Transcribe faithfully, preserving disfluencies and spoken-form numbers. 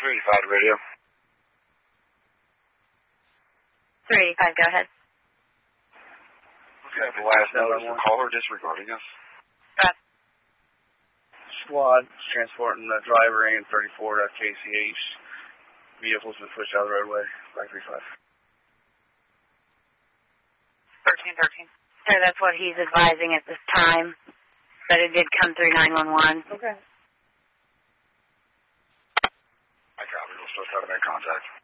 three eighty-five radio. three eighty-five, go ahead. Okay, the last notice the caller disregarding us. Got Squad transporting the driver and thirty-four to K C H. Vehicles been pushed out of the roadway. five three five. thirteen thirteen. So that's what he's advising at this time. But it did come through nine one one. Okay. I copy. We'll still try to make contact.